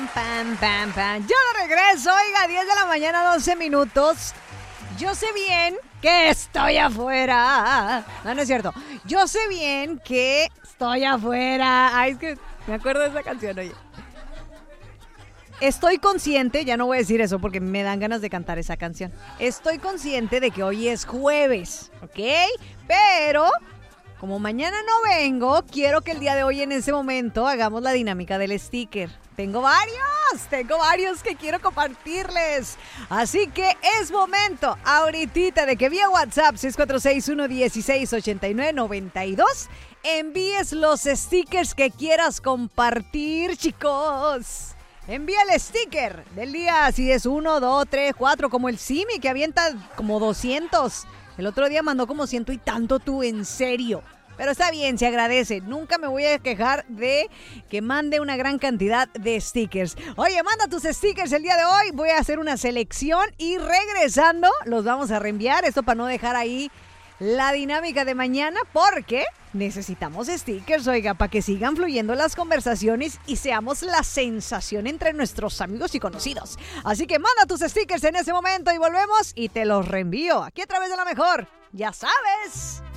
Pam, pam, pam. Yo de regreso, oiga, 10 de la mañana, 12 minutos. Yo sé bien que estoy afuera. No, no es cierto. Yo sé bien que estoy afuera. Ay, es que me acuerdo de esa canción, oye. Estoy consciente, ya no voy a decir eso porque me dan ganas de cantar esa canción. Estoy consciente de que hoy es jueves, ¿ok? Pero como mañana no vengo, quiero que el día de hoy en ese momento hagamos la dinámica del sticker. Tengo varios que quiero compartirles. Así que es momento ahorita de que vía WhatsApp 646-116-8992 envíes los stickers que quieras compartir, chicos. Envía el sticker del día, si es 1, 2, 3, 4, como el Simi que avienta como 200. El otro día mandó como 100 y tanto, tú, en serio. Pero está bien, se agradece. Nunca me voy a quejar de que mande una gran cantidad de stickers. Oye, manda tus stickers el día de hoy. Voy a hacer una selección y regresando los vamos a reenviar. Esto para no dejar ahí la dinámica de mañana, porque necesitamos stickers, oiga, para que sigan fluyendo las conversaciones y seamos la sensación entre nuestros amigos y conocidos. Así que manda tus stickers en ese momento y volvemos y te los reenvío aquí a través de La Mejor. Ya sabes.